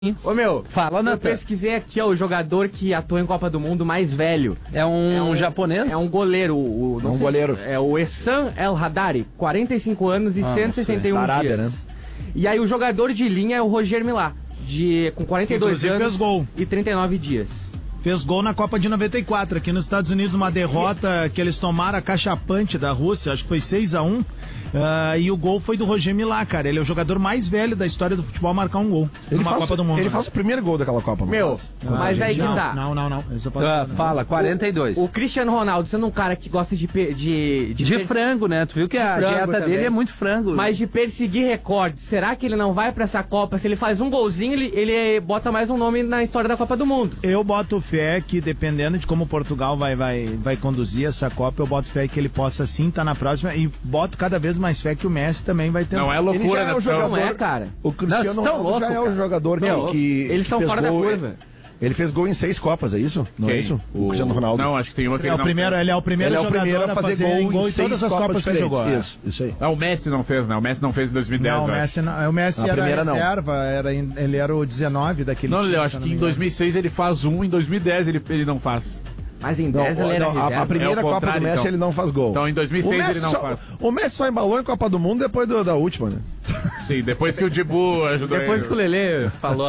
Ô meu, fala, Nathan. Eu pesquisei aqui, ó, o jogador que atua em Copa do Mundo mais velho. É um japonês? É um goleiro. Goleiro. É o Essam El Haddari, 45 anos e 161 Arábia, dias. né? E aí o jogador de linha é o Roger Milá, com 42 Inclusive anos fez gol. e 39 dias. Fez gol na Copa de 94, aqui nos Estados Unidos, uma derrota que eles tomaram acachapante da Rússia, acho que foi 6-1. E o gol foi do Roger Milá, cara. Ele é o jogador mais velho da história do futebol a marcar um gol numa Copa do Mundo. Ele faz o primeiro gol daquela Copa. Meu, mas aí que tá. Não. Fala, 42. O Cristiano Ronaldo, sendo um cara que gosta de frango, né? Tu viu que a dieta dele é muito frango. Mas de perseguir recordes, será que ele não vai pra essa Copa? Se ele faz um golzinho, ele bota mais um nome na história da Copa do Mundo. Eu boto fé que, dependendo de como Portugal vai conduzir essa Copa, eu boto fé que ele possa sim estar na próxima, e boto cada vez mais fé que o Messi também vai ter. Não é loucura, né? Não é, cara. O Cristiano Ronaldo já é o jogador que eles são fora da curva. Ele fez gol em 6 Copas, é isso? Não é isso? O Cristiano Ronaldo. Não, acho que tem uma que ele não fez. Ele é o primeiro jogador a fazer gol em todas as Copas que ele jogou. Isso aí. Não, o Messi não fez, né? O Messi não fez em 2010. Não, o Messi era reserva, não. ele era o 19 daquele time. Não, eu acho que em 2006 ele faz um, em 2010 ele não faz. Mas em 10 ele era reserva. A primeira Copa do Messi então. ele não faz gol. Então em 2006 ele não faz. O Messi só embalou em Copa do Mundo depois da última, né? Sim, depois que o Dibu ajudou depois ele. que o Lelê falou.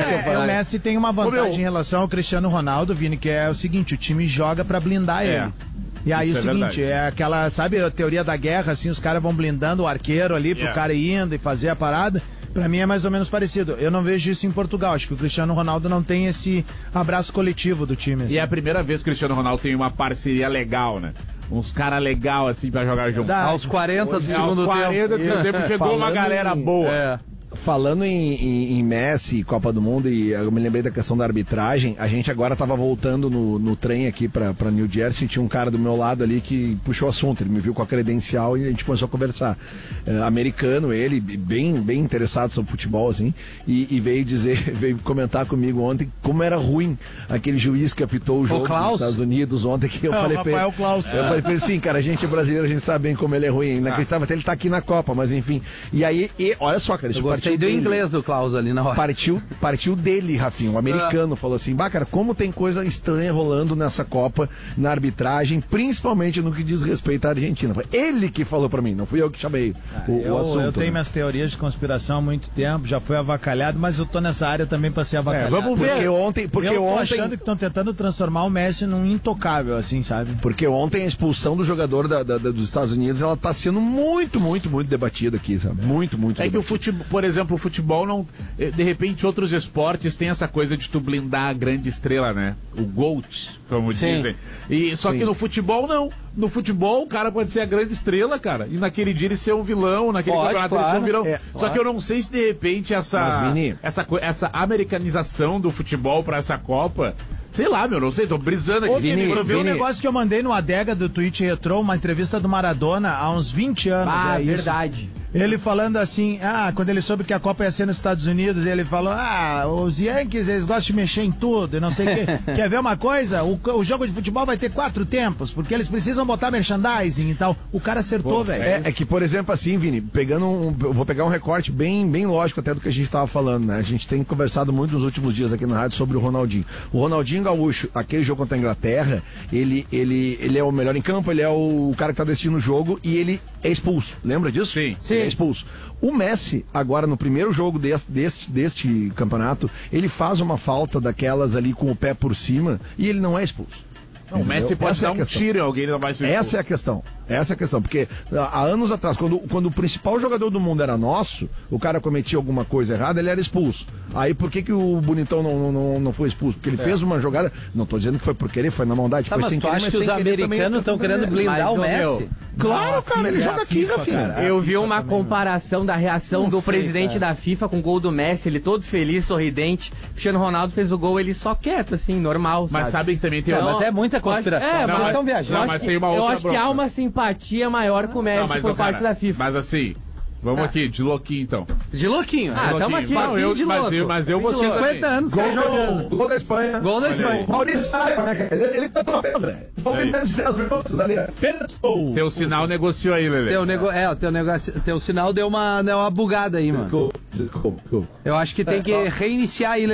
O Messi tem uma vantagem em relação ao Cristiano Ronaldo, Vini, que é o seguinte, o time joga pra blindar ele. E aí o seguinte, é aquela, sabe, a teoria da guerra, assim, os caras vão blindando o arqueiro ali pro cara ir indo e fazer a parada. Pra mim é mais ou menos parecido. Eu não vejo isso em Portugal. Acho que o Cristiano Ronaldo não tem esse abraço coletivo do time. Assim. E é a primeira vez que o Cristiano Ronaldo tem uma parceria legal, né? Uns caras legal assim pra jogar junto. Aos 40 do segundo tempo. Aos 40 do segundo tempo chegou uma galera boa. Falando em Messi e Copa do Mundo, e eu me lembrei da questão da arbitragem, a gente agora tava voltando no trem aqui pra New Jersey, tinha um cara do meu lado ali que puxou o assunto, ele me viu com a credencial e a gente começou a conversar. Americano ele, bem interessado sobre futebol, assim, e veio comentar comigo ontem como era ruim aquele juiz que apitou o jogo dos Estados Unidos ontem, que eu falei pra ele. Eu falei pra ele, sim, cara, a gente é brasileiro, a gente sabe bem como ele é ruim, inacreditável, até ele tá aqui na Copa, mas enfim. E aí, olha só, cara, gostei do inglês do Klaus ali na hora. Partiu dele, Rafinha. O americano falou assim: bah, cara, como tem coisa estranha rolando nessa Copa, na arbitragem, principalmente no que diz respeito à Argentina. Foi ele que falou pra mim, não fui eu que chamei o assunto. Eu tenho minhas teorias de conspiração há muito tempo, já fui avacalhado, mas eu tô nessa área também pra ser avacalhado. Vamos ver. Porque eu tô ontem achando que estão tentando transformar o Messi num intocável, assim, sabe? Porque ontem a expulsão do jogador dos Estados Unidos, ela tá sendo muito debatida aqui, sabe? Muito debatida. Que o futebol, por exemplo, o futebol não... De repente, outros esportes têm essa coisa de tu blindar a grande estrela, né? O GOAT, como dizem. Só que no futebol, não. No futebol, o cara pode ser a grande estrela, cara. E naquele dia ele ser um vilão, naquele campeonato ele ser um vilão. Só que eu não sei se, de repente, essa americanização do futebol pra essa Copa... Sei lá, meu, não sei, tô brisando aqui. Eu vi um negócio que eu mandei no Adega do Twitch Retrô, uma entrevista do Maradona há uns 20 anos. Verdade. Ele falando assim, quando ele soube que a Copa ia ser nos Estados Unidos, ele falou, os Yankees, eles gostam de mexer em tudo, e não sei o que. Quer ver uma coisa? O jogo de futebol vai ter 4 tempos, porque eles precisam botar merchandising e tal. O cara acertou, velho. É que, por exemplo, assim, Vini, eu vou pegar um recorte bem lógico até do que a gente tava falando, né? A gente tem conversado muito nos últimos dias aqui na rádio sobre o Ronaldinho. O Ronaldinho Gaúcho, aquele jogo contra a Inglaterra, ele é o melhor em campo, ele é o cara que tá decidindo o jogo e ele é expulso. Lembra disso? Sim. É expulso. O Messi, agora no primeiro jogo deste campeonato, ele faz uma falta daquelas ali com o pé por cima e ele não é expulso. Não, o Messi pode dar um tiro em alguém e não vai ser expulso. Essa é a questão, porque há anos atrás, quando o principal jogador do mundo era nosso, o cara cometia alguma coisa errada, ele era expulso. Aí por que o Bonitão não foi expulso? Porque ele fez uma jogada, não tô dizendo que foi por querer, foi na maldade, foi sem querer, mas tu acha que os americanos estão querendo blindar o Messi? Claro, cara, ele joga aqui, Rafinha. Eu vi uma comparação da reação do presidente da FIFA com o gol do Messi, ele todo feliz, sorridente. Cristiano Ronaldo fez o gol, ele só quieto, assim, normal, Mas sabe que também tem mas é muita conspiração. Mas estão viajando. Mas tem uma outra eu acho que há uma simpatia maior com o Messi por parte da FIFA. Mas assim, Vamos aqui, de louquinho, então. De louquinho. Tamo aqui. Não, mas eu vou ser 50 anos. Gol da Espanha. Gol da Espanha. Maurício Saraiva, né? Ele cantou a pedra. Teu sinal negociou aí, Lelê. Teu sinal deu uma bugada aí, mano. Eu acho que tem que reiniciar aí,